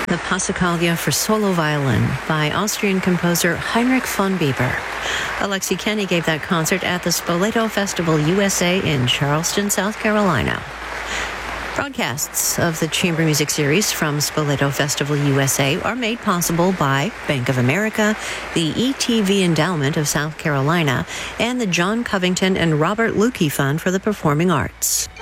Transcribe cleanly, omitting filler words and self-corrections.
The Passacaglia for solo violin by Austrian composer Heinrich von Bieber. Alexi Kenny gave that concert at the Spoleto Festival USA in Charleston, South Carolina. Broadcasts of the Chamber Music Series from Spoleto Festival USA are made possible by Bank of America, the ETV Endowment of South Carolina, and the John Covington and Robert Lukey Fund for the Performing Arts.